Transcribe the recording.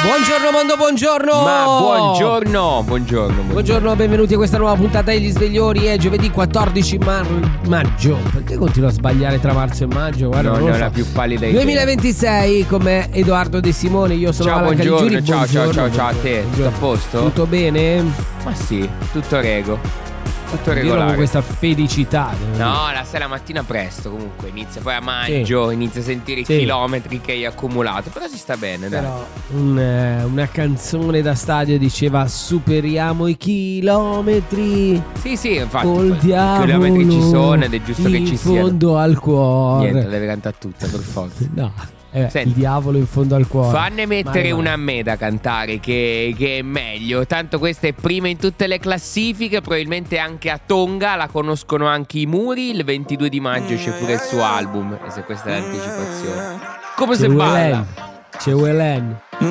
Buongiorno mondo, buongiorno. Ma buongiorno, benvenuti a questa nuova puntata degli Sveglioni. È giovedì 14 maggio. Perché continuo a sbagliare tra marzo e maggio? Guarda, non lo ho so. la più pallida idea. 2026 con me Edoardo De Simone. Io sono Alan Caligiuri. Ciao a te. Tutto a posto? Tutto bene? Ma sì, tutto rego. Tutto regolare. Con questa felicità. No, la sera mattina presto comunque inizia. Poi a maggio inizia a sentire i chilometri che hai accumulato. Però si sta bene, dai. Però una canzone da stadio diceva: superiamo i chilometri. Sì, infatti. Col diavolo, chilometri ci sono ed è giusto che ci siano. In fondo al cuore. Niente, la deve cantare tutta per forza. No. Il diavolo in fondo al cuore. Fanne mettere una a me da cantare che è meglio. Tanto questa è prima in tutte le classifiche. Probabilmente anche a Tonga. La conoscono anche i muri. Il 22 di maggio c'è pure il suo album. E se questa è l'anticipazione. Come se balla? C'è Welen.